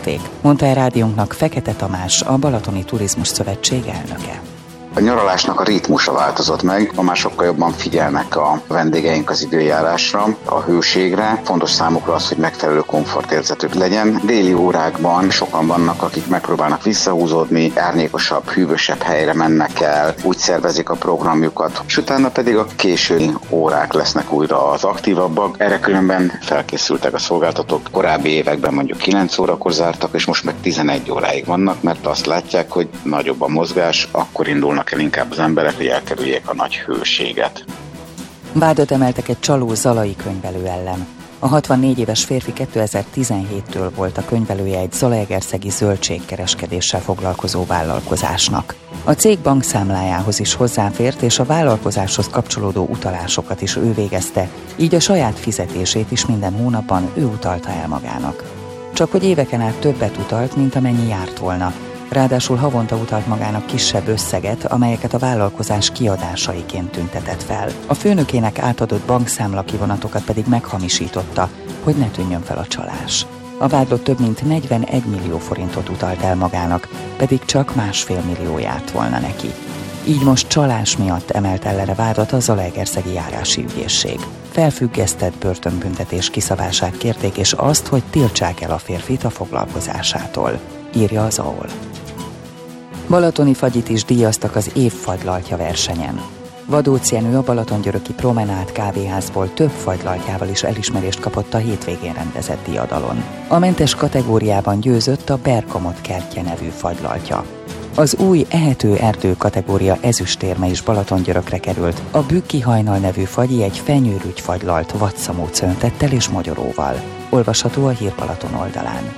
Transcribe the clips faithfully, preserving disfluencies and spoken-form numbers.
kérték, mondta el rádiónknak Fekete Tamás, a Balatoni Turizmus Szövetség elnöke. A nyaralásnak a ritmusa változott meg, ma már sokkal jobban figyelnek a vendégeink az időjárásra, a hőségre. Fontos számukra az, hogy megfelelő komfortérzetük legyen. Déli órákban sokan vannak, akik megpróbálnak visszahúzódni, árnyékosabb, hűvösebb helyre mennek el, úgy szervezik a programjukat, és utána pedig a késői órák lesznek újra az aktívabbak. Erre különben felkészültek a szolgáltatók. Korábbi években mondjuk kilenc órakor zártak, és most meg tizenegy óráig vannak, mert azt látják, hogy nagyobb a mozgás, akkor indulnak el inkább az emberek, hogy elkerüljék a nagy hőséget. Vádat emeltek egy csaló zalai könyvelő ellen. A hatvannégy éves férfi kétezer-tizenhéttől volt a könyvelője egy zalaegerszegi zöldségkereskedéssel foglalkozó vállalkozásnak. A cég bankszámlájához is hozzáfért, és a vállalkozáshoz kapcsolódó utalásokat is ő végezte, így a saját fizetését is minden hónapban ő utalta el magának. Csak hogy éveken át többet utalt, mint amennyi járt volna. Ráadásul havonta utalt magának kisebb összeget, amelyeket a vállalkozás kiadásaiként tüntetett fel. A főnökének átadott bankszámla kivonatokat pedig meghamisította, hogy ne tűnjön fel a csalás. A vádlott több mint negyvenegy millió forintot utalt el magának, pedig csak másfél millió járt volna neki. Így most csalás miatt emelt ellene vádat a Zalaegerszegi járási ügyészség. Felfüggesztett börtönbüntetés kiszabását kérték, és azt, hogy tiltsák el a férfit a foglalkozásától, írja az á o el. Balatoni fagyit is díjaztak az év fagylaltja versenyen. Vadócz Jenő a Balatongyöröki Promenád kávéházból több fagylaltjával is elismerést kapott a hétvégén rendezett diadalon. A mentes kategóriában győzött a Berkamot kertje nevű fagylaltja. Az új ehető erdő kategória ezüstérme is Balatongyörökre került. A Bükki hajnal nevű fagyi egy fenyőrügy fagylalt vadszamú cöntettel és mogyoróval. Olvasható a Hír Balaton oldalán.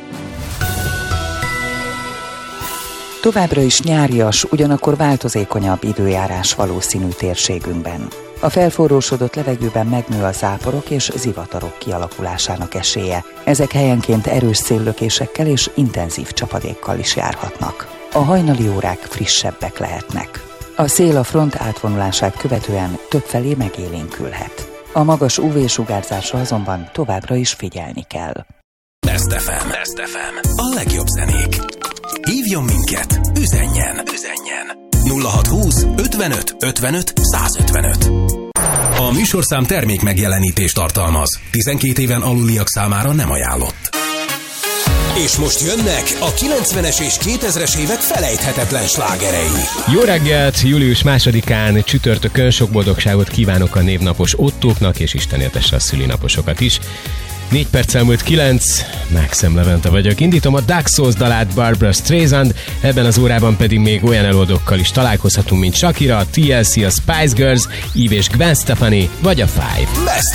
Továbbra is nyárias, ugyanakkor változékonyabb időjárás valószínű térségünkben. A felforrósodott levegőben megnő a záporok és zivatarok kialakulásának esélye. Ezek helyenként erős széllökésekkel és intenzív csapadékkal is járhatnak. A hajnali órák frissebbek lehetnek. A szél a front átvonulását követően többfelé megélénkülhet. A magas ú vé-sugárzásra azonban továbbra is figyelni kell. Best ef em. Best ef em. A legjobb zenék. Hívjon minket, üzenjen, üzenjen. nulla hat húsz ötvenöt ötvenöt százötvenöt. A műsorszám termék megjelenítést tartalmaz. tizenkét éven aluliak számára nem ajánlott. És most jönnek a kilencvenes és kétezres évek felejthetetlen slágerei. Jó reggelt! Július másodikán csütörtökön sok boldogságot kívánok a névnapos Ottóknak, és Isten éltesse a szülinaposokat is. Négy perccel múlt kilenc, Maxim Levente vagyok. Indítom a Dark Souls dalát Barbara Streisand, ebben az órában pedig még olyan előadókkal is találkozhatunk, mint Shakira, té el cé, a Spice Girls, Eve és Gwen Stefani, vagy a Five. Best